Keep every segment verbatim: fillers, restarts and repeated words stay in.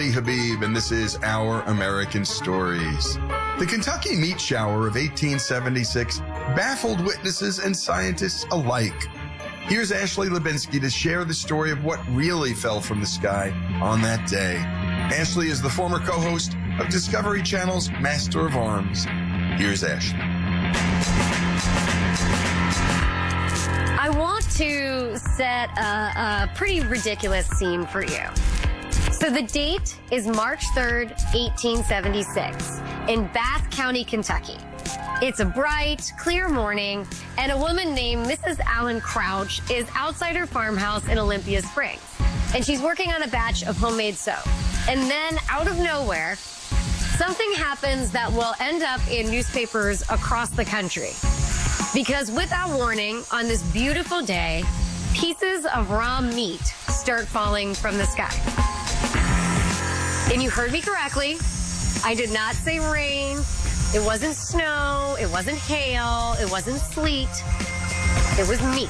Habib, and this is Our American Stories. The Kentucky meat shower of eighteen seventy-six baffled witnesses and scientists alike. Here's Ashley Lubinsky to share the story of what really fell from the sky on that day. Ashley is the former co-host of Discovery Channel's Master of Arms. Here's Ashley. I want to set a, a pretty ridiculous scene for you. So the date is March third, eighteen seventy-six, in Bath County, Kentucky. It's a bright, clear morning, and a woman named Missus Allen Crouch is outside her farmhouse in Olympia Springs, and she's working on a batch of homemade soap. And then, out of nowhere, something happens that will end up in newspapers across the country. Because without warning, on this beautiful day, pieces of raw meat start falling from the sky. And you heard me correctly. I did not say rain. It wasn't snow. It wasn't hail. It wasn't sleet. It was meat.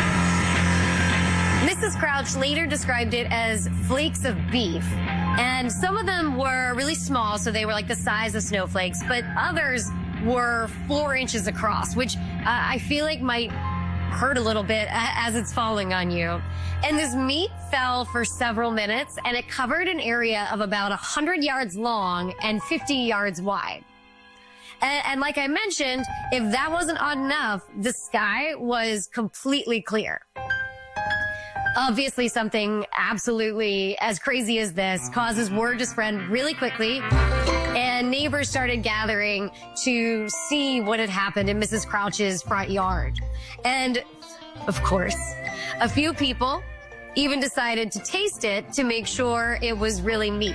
Missus Crouch later described it as flakes of beef. And some of them were really small, so they were like the size of snowflakes, but others were four inches across, which uh, I feel like might hurt a little bit as it's falling on you. And this meat fell for several minutes, and it covered an area of about one hundred yards long and fifty yards wide. And, and like I mentioned, if that wasn't odd enough, the sky was completely clear. Obviously, something absolutely as crazy as this causes word to spread really quickly, and neighbors started gathering to see what had happened in Missus Crouch's front yard. And, of course, a few people even decided to taste it to make sure it was really meat.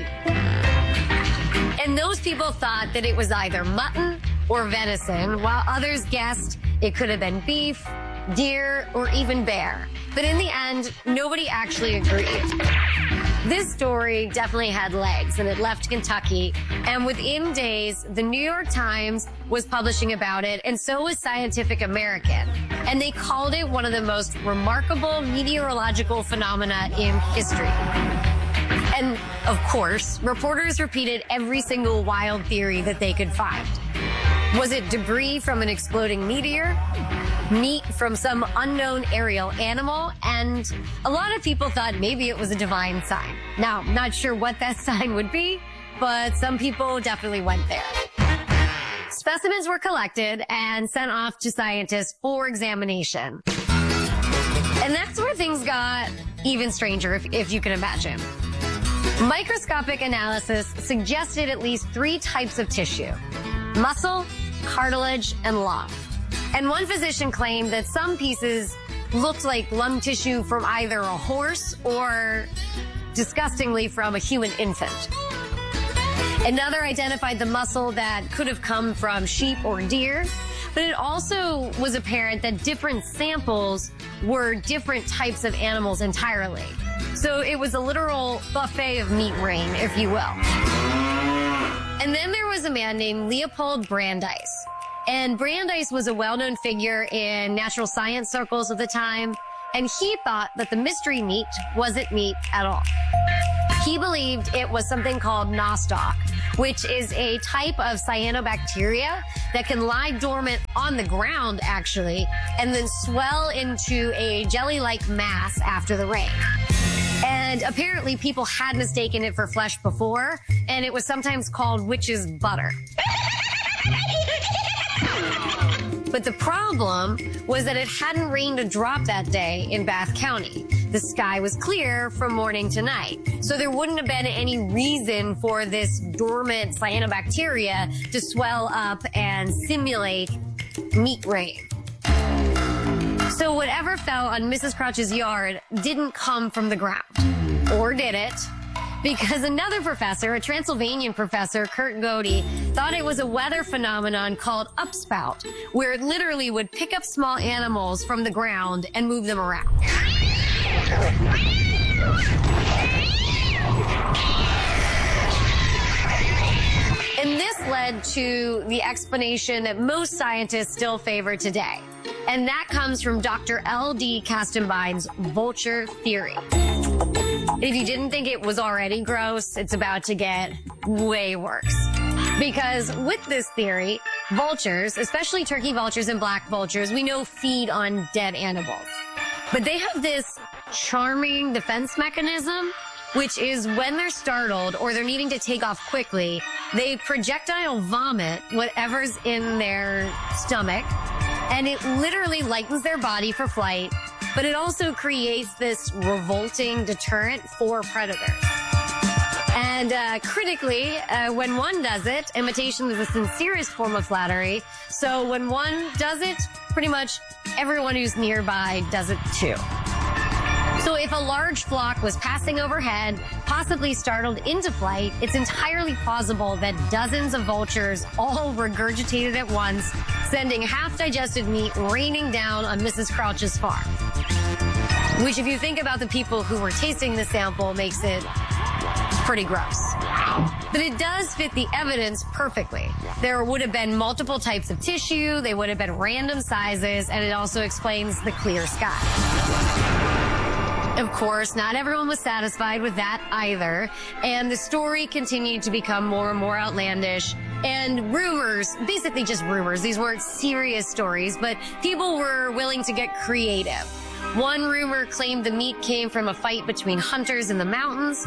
And those people thought that it was either mutton or venison, while others guessed it could have been beef, deer, or even bear. But in the end, nobody actually agreed. This story definitely had legs, and it left Kentucky. And within days, the New York Times was publishing about it, and so was Scientific American. And they called it one of the most remarkable meteorological phenomena in history. And, of course, reporters repeated every single wild theory that they could find. Was it debris from an exploding meteor? Meat from some unknown aerial animal? And a lot of people thought maybe it was a divine sign. Now, not sure what that sign would be, but some people definitely went there. Specimens were collected and sent off to scientists for examination. And that's where things got even stranger, if, if you can imagine. Microscopic analysis suggested at least three types of tissue: muscle, cartilage, and lung. And one physician claimed that some pieces looked like lung tissue from either a horse or, disgustingly, from a human infant. Another identified the muscle that could have come from sheep or deer, but it also was apparent that different samples were different types of animals entirely. So it was a literal buffet of meat rain, if you will. And then there was a man named Leopold Brandeis. And Brandeis was a well-known figure in natural science circles of the time, and he thought that the mystery meat wasn't meat at all. He believed it was something called nostoc, which is a type of cyanobacteria that can lie dormant on the ground, actually, and then swell into a jelly-like mass after the rain. And apparently people had mistaken it for flesh before, and it was sometimes called witch's butter. But the problem was that it hadn't rained a drop that day in Bath County. The sky was clear from morning to night. So there wouldn't have been any reason for this dormant cyanobacteria to swell up and simulate meat rain. So whatever fell on Missus Crouch's yard didn't come from the ground. Or did it? Because another professor, a Transylvanian professor, Kurt Godey, thought it was a weather phenomenon called upspout, where it literally would pick up small animals from the ground and move them around. And this led to the explanation that most scientists still favor today. And that comes from Doctor L D Kastenbein's vulture theory. If you didn't think it was already gross, it's about to get way worse. Because with this theory, vultures, especially turkey vultures and black vultures, we know feed on dead animals. But they have this charming defense mechanism, which is when they're startled or they're needing to take off quickly, they projectile vomit whatever's in their stomach, and it literally lightens their body for flight, but it also creates this revolting deterrent for predators. And uh, critically, uh, when one does it, imitation is the sincerest form of flattery. So when one does it, pretty much everyone who's nearby does it too. So if a large flock was passing overhead, possibly startled into flight, it's entirely plausible that dozens of vultures all regurgitated at once, sending half-digested meat raining down on Missus Crouch's farm. Which, if you think about the people who were tasting the sample, makes it pretty gross. But it does fit the evidence perfectly. There would have been multiple types of tissue, they would have been random sizes, and it also explains the clear sky. Of course, not everyone was satisfied with that either, and the story continued to become more and more outlandish, and rumors, basically just rumors, these weren't serious stories, but people were willing to get creative. One rumor claimed the meat came from a fight between hunters in the mountains,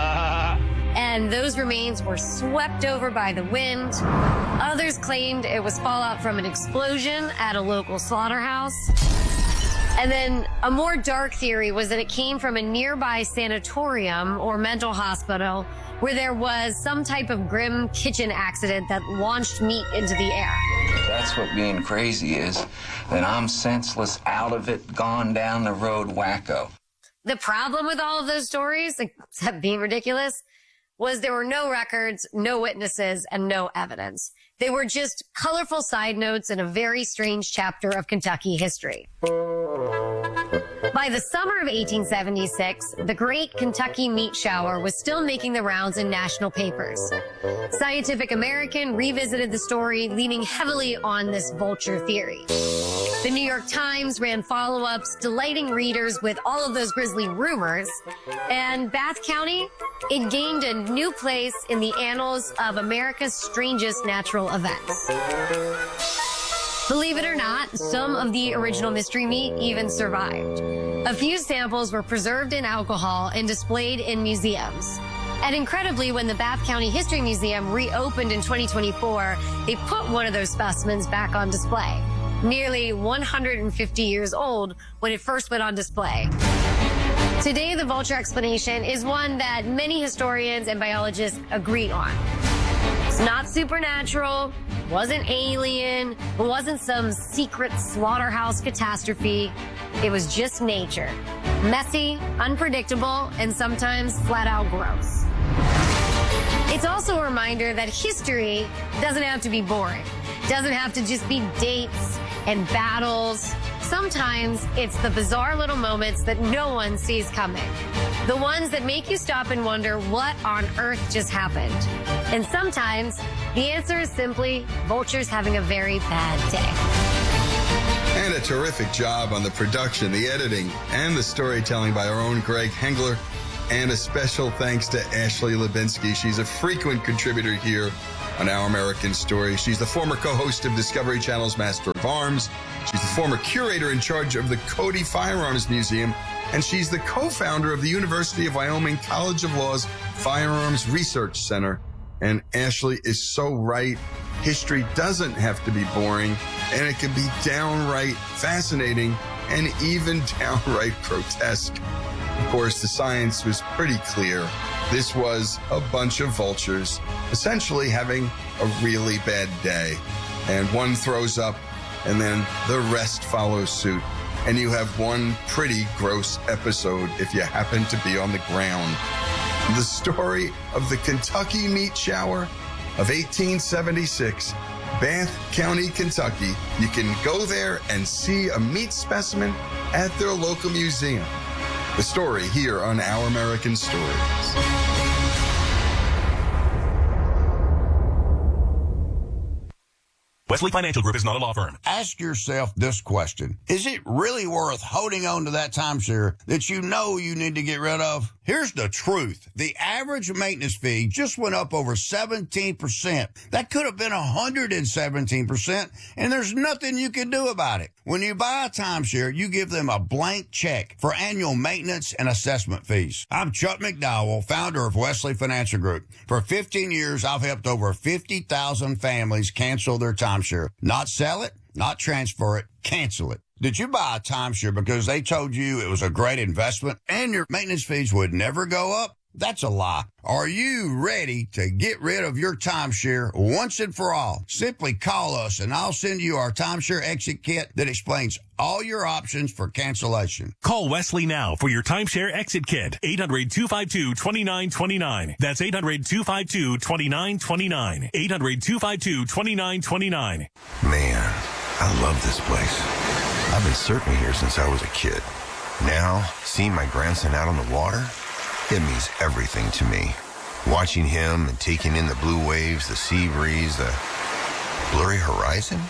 and those remains were swept over by the wind. Others claimed it was fallout from an explosion at a local slaughterhouse. And then a more dark theory was that it came from a nearby sanatorium or mental hospital where there was some type of grim kitchen accident that launched meat into the air. That's what being crazy is, that I'm senseless, out of it, gone down the road wacko. The problem with all of those stories, except being ridiculous, was there were no records, no witnesses, and no evidence. They were just colorful side notes in a very strange chapter of Kentucky history. By the summer of eighteen seventy-six, the Great Kentucky Meat Shower was still making the rounds in national papers. Scientific American revisited the story, leaning heavily on this vulture theory. The New York Times ran follow-ups, delighting readers with all of those grisly rumors. And Bath County, it gained a new place in the annals of America's strangest natural events. Believe it or not, some of the original mystery meat even survived. A few samples were preserved in alcohol and displayed in museums. And incredibly, when the Bath County History Museum reopened in twenty twenty-four, they put one of those specimens back on display. Nearly one hundred fifty years old when it first went on display. Today, the vulture explanation is one that many historians and biologists agree on. It's not supernatural, wasn't alien, it wasn't some secret slaughterhouse catastrophe. It was just nature. Messy, unpredictable, and sometimes flat out gross. It's also a reminder that history doesn't have to be boring. Doesn't have to just be dates and battles. Sometimes it's the bizarre little moments that no one sees coming. The ones that make you stop and wonder what on earth just happened. And sometimes the answer is simply vultures having a very bad day. And a terrific job on the production, the editing, and the storytelling by our own Greg Hengler. And a special thanks to Ashley Lubinsky. She's a frequent contributor here on Our American Story. She's the former co-host of Discovery Channel's Master of Arms. She's the former curator in charge of the Cody Firearms Museum. And she's the co-founder of the University of Wyoming College of Law's Firearms Research Center. And Ashley is so right. History doesn't have to be boring, and it can be downright fascinating and even downright grotesque. Of course, the science was pretty clear. This was a bunch of vultures essentially having a really bad day. And one throws up, and then the rest follows suit. And you have one pretty gross episode if you happen to be on the ground. The story of the Kentucky Meat Shower of eighteen seventy-six, Bath County, Kentucky. You can go there and see a meat specimen at their local museum. The story here on Our American Stories. Wesley Financial Group is not a law firm. Ask yourself this question. Is it really worth holding on to that timeshare that you know you need to get rid of? Here's the truth. The average maintenance fee just went up over seventeen percent. That could have been one hundred seventeen percent, and there's nothing you can do about it. When you buy a timeshare, you give them a blank check for annual maintenance and assessment fees. I'm Chuck McDowell, founder of Wesley Financial Group. For fifteen years, I've helped over fifty thousand families cancel their timeshare. Not sell it, not transfer it, cancel it. Did you buy a timeshare because they told you it was a great investment and your maintenance fees would never go up? That's a lie. Are you ready to get rid of your timeshare once and for all? Simply call us and I'll send you our timeshare exit kit that explains all your options for cancellation. Call Wesley now for your timeshare exit kit. eight hundred, two five two, two nine two nine. That's eight hundred, two five two, two nine two nine. eight hundred, two five two, two nine two nine. Man, I love this place. I've been surfing here since I was a kid. Now, seeing my grandson out on the water, it means everything to me. Watching him and taking in the blue waves, the sea breeze, the blurry horizon.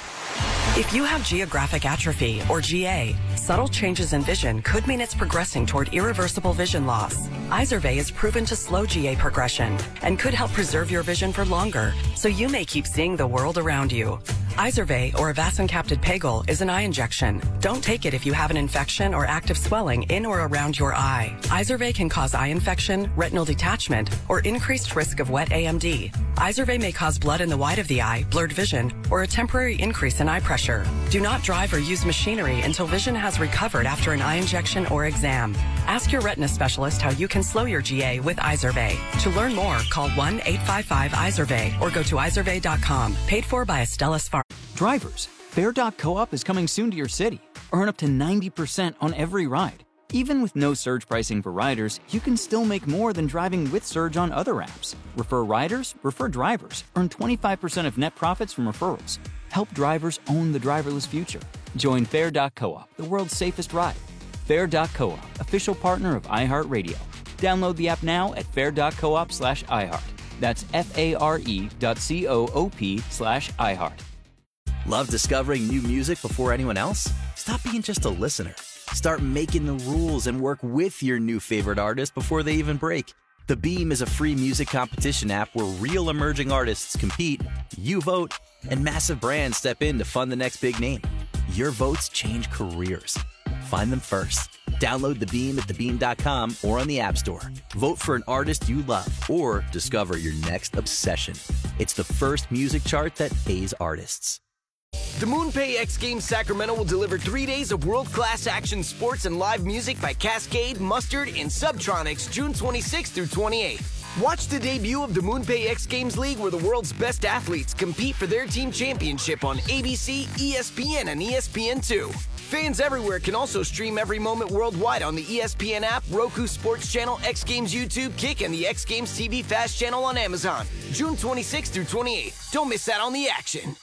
If you have geographic atrophy, or G A, subtle changes in vision could mean it's progressing toward irreversible vision loss. Izervay is proven to slow G A progression and could help preserve your vision for longer, so you may keep seeing the world around you. Izervay, or avacincaptad pegol, is an eye injection. Don't take it if you have an infection or active swelling in or around your eye. Izervay can cause eye infection, retinal detachment, or increased risk of wet A M D. Izervay may cause blood in the white of the eye, blurred vision, or a temporary increase in eye pressure. Do not drive or use machinery until vision has recovered after an eye injection or exam. Ask your retina specialist how you can slow your G A with Izervay. To learn more, call one eight five five Izervay or go to izervay dot com. Paid for by Astellas Pharma. Drivers, Fair dot co-op is coming soon to your city. Earn up to ninety percent on every ride. Even with no surge pricing for riders, you can still make more than driving with Surge on other apps. Refer riders, refer drivers. Earn twenty-five percent of net profits from referrals. Help drivers own the driverless future. Join Fair dot co-op, the world's safest ride. Fair dot co-op, official partner of iHeartRadio. Download the app now at fair dot coop slash iHeart. That's F-A-R-E dot C-O-O-P slash iHeart. Love discovering new music before anyone else? Stop being just a listener. Start making the rules and work with your new favorite artist before they even break. The Beam is a free music competition app where real emerging artists compete, you vote, and massive brands step in to fund the next big name. Your votes change careers. Find them first. Download The Beam at the beam dot com or on the App Store. Vote for an artist you love or discover your next obsession. It's the first music chart that pays artists. The MoonPay X Games Sacramento will deliver three days of world-class action sports and live music by Cascade, Mustard, and Subtronics June twenty-sixth through twenty-eighth. Watch the debut of the MoonPay X Games League where the world's best athletes compete for their team championship on A B C, E S P N, and E S P N two. Fans everywhere can also stream every moment worldwide on the E S P N app, Roku Sports Channel, X Games YouTube, Kick, and the X Games T V Fast Channel on Amazon. June twenty-sixth through twenty-eighth. Don't miss out on the action.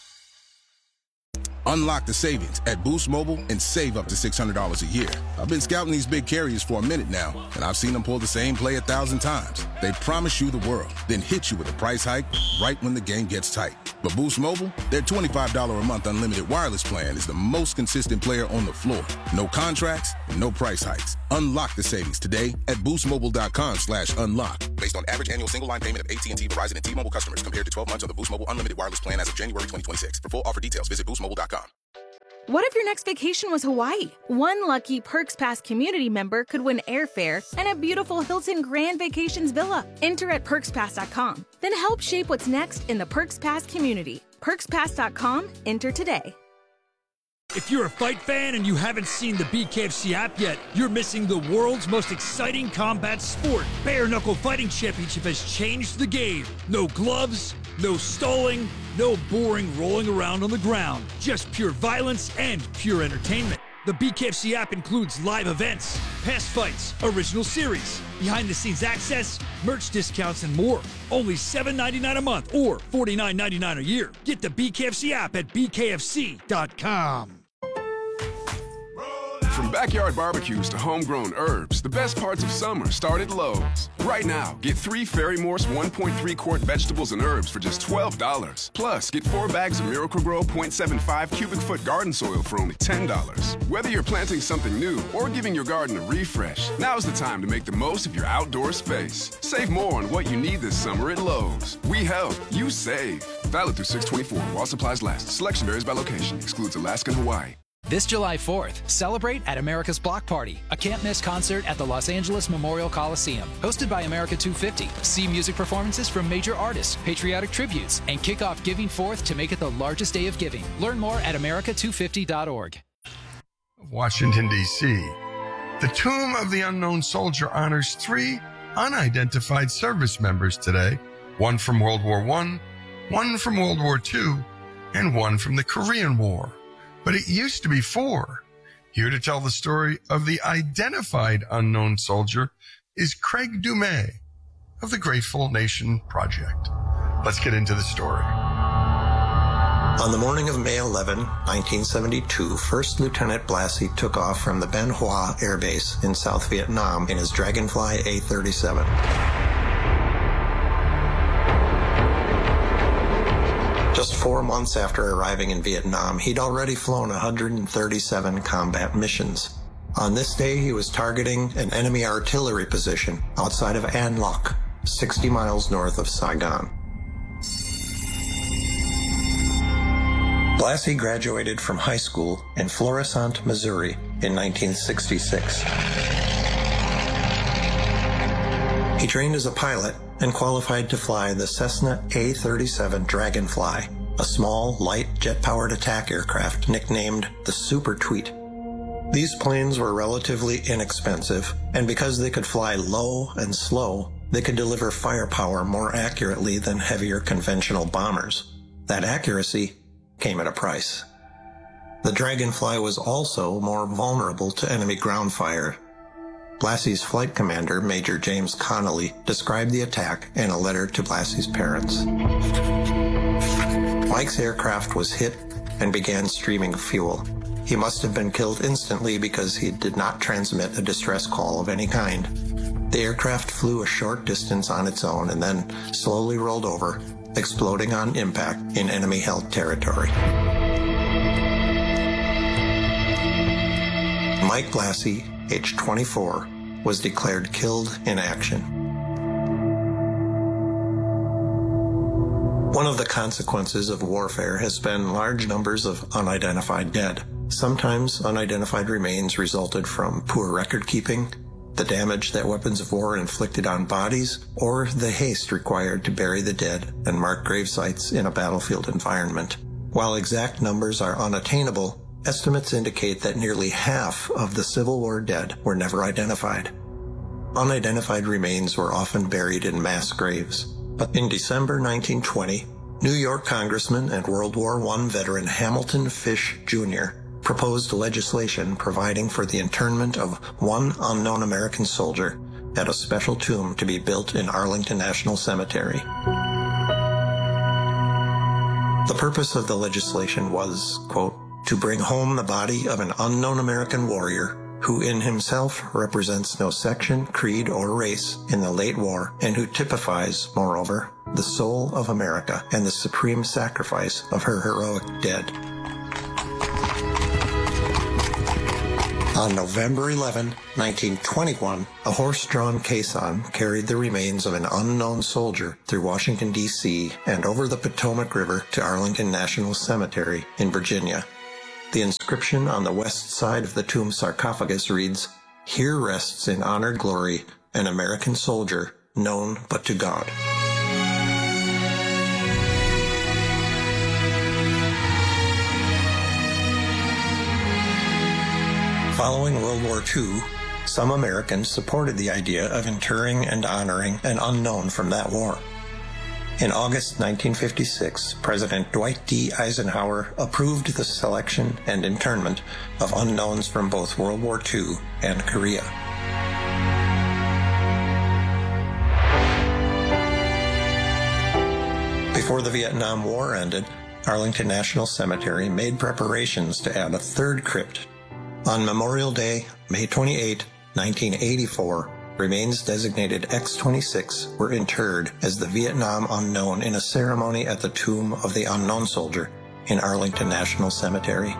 Unlock the savings at Boost Mobile and save up to six hundred dollars a year. I've been scouting these big carriers for a minute now, and I've seen them pull the same play a thousand times. They promise you the world, then hit you with a price hike right when the game gets tight. But Boost Mobile, their twenty-five dollars a month unlimited wireless plan is the most consistent player on the floor. No contracts, no price hikes. Unlock the savings today at boostmobile.com slash unlock. Based on average annual single line payment of A T and T, Verizon, and T-Mobile customers compared to twelve months of the Boost Mobile unlimited wireless plan as of January twenty twenty-six. For full offer details, visit boost mobile dot com. What if your next vacation was Hawaii? One lucky Perks Pass community member could win airfare and a beautiful Hilton Grand Vacations villa. Enter at perks pass dot com. Then help shape what's next in the Perks Pass community. perks pass dot com. Enter today. If you're a fight fan and you haven't seen the B K F C app yet, you're missing the world's most exciting combat sport. Bare Knuckle Fighting Championship has changed the game. No gloves, no stalling, no boring rolling around on the ground. Just pure violence and pure entertainment. The B K F C app includes live events, past fights, original series, behind-the-scenes access, merch discounts, and more. Only seven ninety-nine a month or forty-nine ninety-nine a year. Get the B K F C app at b k f c dot com. From backyard barbecues to homegrown herbs, the best parts of summer start at Lowe's. Right now, get three Fairy Morse one point three quart vegetables and herbs for just twelve dollars. Plus, get four bags of Miracle-Gro point seven five cubic foot garden soil for only ten dollars. Whether you're planting something new or giving your garden a refresh, now's the time to make the most of your outdoor space. Save more on what you need this summer at Lowe's. We help, you save. Valid through six twenty-four while supplies last. Selection varies by location. Excludes Alaska and Hawaii. This July fourth, celebrate at America's Block Party, a can't-miss concert at the Los Angeles Memorial Coliseum. Hosted by America two fifty, see music performances from major artists, patriotic tributes, and kick off Giving Fourth to make it the largest day of giving. Learn more at america two fifty dot org. Washington, D C The Tomb of the Unknown Soldier honors three unidentified service members today, one from World War One, one from World War Two, and one from the Korean War. But it used to be four. Here to tell the story of the identified unknown soldier is Craig Dumais of the Grateful Nation Project. Let's get into the story. On the morning of May eleventh, nineteen seventy-two, First Lieutenant Blassie took off from the Ben Hoa Air Base in South Vietnam in his Dragonfly A thirty-seven. Just four months after arriving in Vietnam, he'd already flown one hundred thirty-seven combat missions. On this day, he was targeting an enemy artillery position outside of An Loc, sixty miles north of Saigon. Blassie graduated from high school in Florissant, Missouri in nineteen sixty-six. He trained as a pilot and qualified to fly the Cessna A thirty-seven Dragonfly, a small, light, jet-powered attack aircraft nicknamed the Super Tweet. These planes were relatively inexpensive, and because they could fly low and slow, they could deliver firepower more accurately than heavier conventional bombers. That accuracy came at a price. The Dragonfly was also more vulnerable to enemy ground fire. Blassie's flight commander, Major James Connolly, described the attack in a letter to Blassie's parents. Mike's aircraft was hit and began streaming fuel. He must have been killed instantly because he did not transmit a distress call of any kind. The aircraft flew a short distance on its own and then slowly rolled over, exploding on impact in enemy-held territory. Mike Blassie, age twenty-four, was declared killed in action. One of the consequences of warfare has been large numbers of unidentified dead. Sometimes unidentified remains resulted from poor record keeping, the damage that weapons of war inflicted on bodies, or the haste required to bury the dead and mark grave sites in a battlefield environment. While exact numbers are unattainable, estimates indicate that nearly half of the Civil War dead were never identified. Unidentified remains were often buried in mass graves. But in December nineteen twenty, New York Congressman and World War One veteran Hamilton Fish Junior proposed legislation providing for the internment of one unknown American soldier at a special tomb to be built in Arlington National Cemetery. The purpose of the legislation was, quote, to bring home the body of an unknown American warrior who in himself represents no section, creed, or race in the late war, and who typifies, moreover, the soul of America and the supreme sacrifice of her heroic dead. On November eleventh, nineteen twenty-one, a horse-drawn caisson carried the remains of an unknown soldier through Washington, D C and over the Potomac River to Arlington National Cemetery in Virginia. The inscription on the west side of the tomb sarcophagus reads, "Here rests in honored glory an American soldier known but to God." Following World War Two, some Americans supported the idea of interring and honoring an unknown from that war. In August nineteen fifty-six, President Dwight D. Eisenhower approved the selection and internment of unknowns from both World War Two and Korea. Before the Vietnam War ended, Arlington National Cemetery made preparations to add a third crypt, On Memorial Day, May twenty-eighth, nineteen eighty-four, remains designated X twenty-six were interred as the Vietnam Unknown in a ceremony at the Tomb of the Unknown Soldier in Arlington National Cemetery.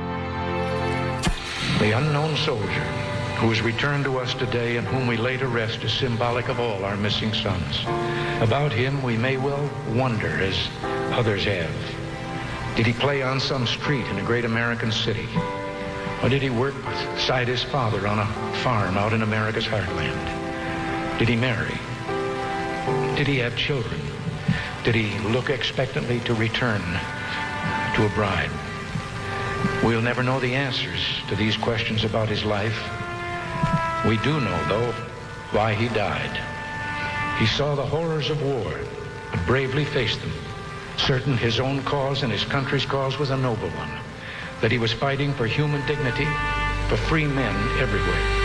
The unknown soldier who is returned to us today and whom we lay to rest is symbolic of all our missing sons. About him we may well wonder, as others have. Did he play on some street in a great American city? Or did he work beside his father on a farm out in America's heartland? Did he marry? Did he have children? Did he look expectantly to return to a bride? We'll never know the answers to these questions about his life. We do know, though, why he died. He saw the horrors of war, but bravely faced them, certain his own cause and his country's cause was a noble one, that he was fighting for human dignity, for free men everywhere.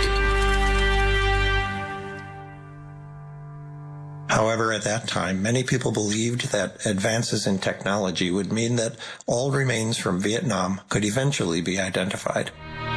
However, at that time, many people believed that advances in technology would mean that all remains from Vietnam could eventually be identified.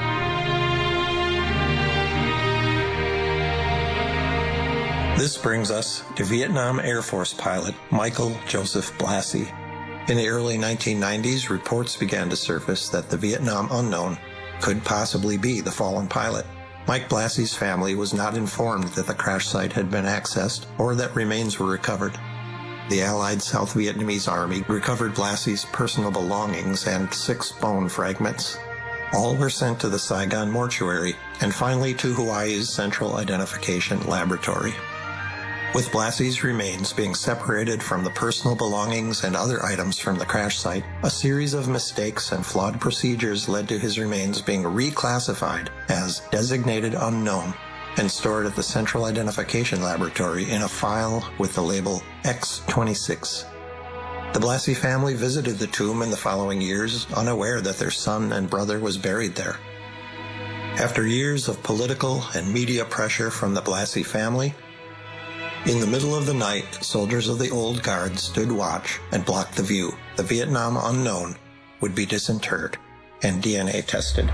This brings us to Vietnam Air Force pilot Michael Joseph Blassie. In the early nineteen nineties, reports began to surface that the Vietnam Unknown could possibly be the fallen pilot. Mike Blassie's family was not informed that the crash site had been accessed or that remains were recovered. The Allied South Vietnamese Army recovered Blassie's personal belongings and six bone fragments. All were sent to the Saigon mortuary and finally to Hawaii's Central Identification Laboratory. With Blassie's remains being separated from the personal belongings and other items from the crash site, a series of mistakes and flawed procedures led to his remains being reclassified as designated unknown and stored at the Central Identification Laboratory in a file with the label X twenty-six. The Blassie family visited the tomb in the following years, unaware that their son and brother was buried there. After years of political and media pressure from the Blassie family, in the middle of the night, soldiers of the old guard stood watch and blocked the view. The Vietnam Unknown would be disinterred and D N A tested.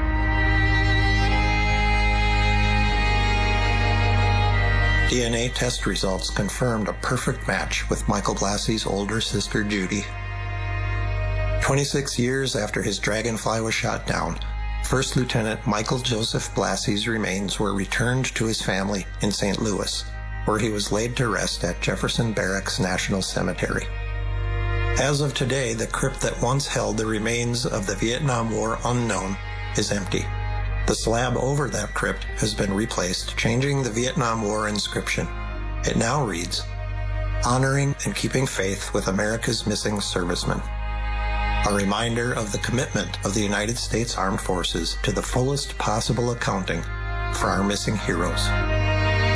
D N A test results confirmed a perfect match with Michael Blassie's older sister, Judy. twenty-six years after his Dragonfly was shot down, First Lieutenant Michael Joseph Blassie's remains were returned to his family in Saint Louis, where he was laid to rest at Jefferson Barracks National Cemetery. As of today, the crypt that once held the remains of the Vietnam War Unknown is empty. The slab over that crypt has been replaced, changing the Vietnam War inscription. It now reads, "Honoring and keeping faith with America's missing servicemen." A reminder of the commitment of the United States Armed Forces to the fullest possible accounting for our missing heroes.